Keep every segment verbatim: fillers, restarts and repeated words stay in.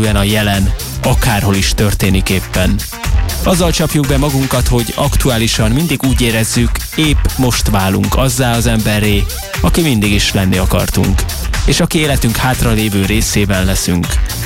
egyszerűen a jelen, akárhol is történik éppen. Azzal csapjuk be magunkat, hogy aktuálisan mindig úgy érezzük, épp most válunk azzá az emberré, aki mindig is lenni akartunk, és aki életünk hátralévő részében leszünk.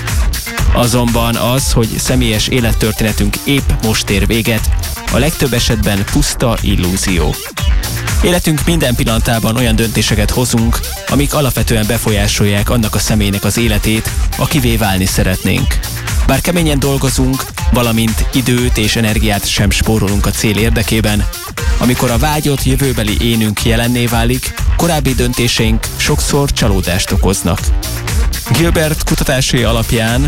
Azonban az, hogy személyes élettörténetünk épp most ér véget, a legtöbb esetben puszta illúzió. Életünk minden pillanatában olyan döntéseket hozunk, amik alapvetően befolyásolják annak a személynek az életét, akivé válni szeretnénk. Bár keményen dolgozunk, valamint időt és energiát sem spórolunk a cél érdekében, amikor a vágyott jövőbeli énünk jelenné válik, korábbi döntéseink sokszor csalódást okoznak. Gilbert kutatásai alapján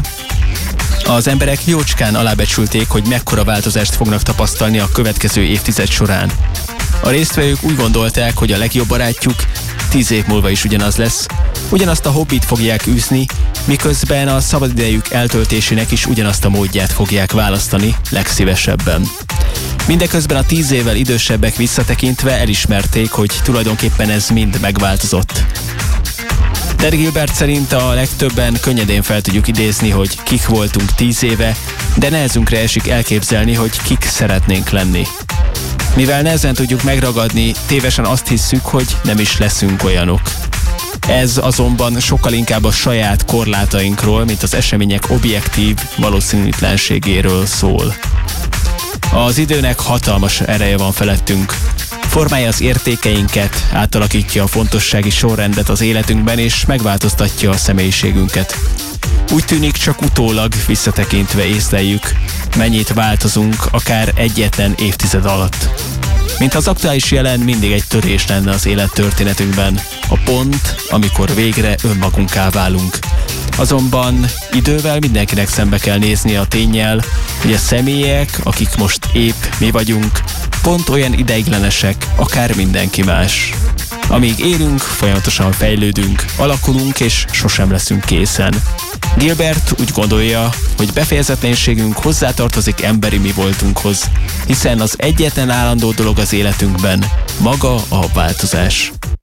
az emberek jócskán alábecsülték, hogy mekkora változást fognak tapasztalni a következő évtized során. A résztvevők úgy gondolták, hogy a legjobb barátjuk tíz év múlva is ugyanaz lesz, ugyanazt a hobbit fogják űzni, miközben a szabadidejük eltöltésének is ugyanazt a módját fogják választani legszívesebben. Mindeközben a tíz évvel idősebbek visszatekintve elismerték, hogy tulajdonképpen ez mind megváltozott. Ted Gilbert szerint a legtöbben könnyedén fel tudjuk idézni, hogy kik voltunk tíz éve, de nehezünkre esik elképzelni, hogy kik szeretnénk lenni. Mivel nehezen tudjuk megragadni, tévesen azt hisszük, hogy nem is leszünk olyanok. Ez azonban sokkal inkább a saját korlátainkról, mint az események objektív valószínűtlenségéről szól. Az időnek hatalmas ereje van felettünk. Formálja az értékeinket, átalakítja a fontossági sorrendet az életünkben, és megváltoztatja a személyiségünket. Úgy tűnik, csak utólag visszatekintve észleljük, mennyit változunk akár egyetlen évtized alatt. Mint az aktuális jelen mindig egy törés lenne az élettörténetünkben, a pont, amikor végre önmagunká válunk. Azonban idővel mindenkinek szembe kell nézni a ténnyel, hogy a személyek, akik most épp mi vagyunk, pont olyan ideiglenesek, akár mindenki más. Amíg élünk, folyamatosan fejlődünk, alakulunk és sosem leszünk készen. Gilbert úgy gondolja, hogy befejezetlenségünk hozzátartozik emberi mi voltunkhoz, hiszen az egyetlen állandó dolog az életünkben maga a változás.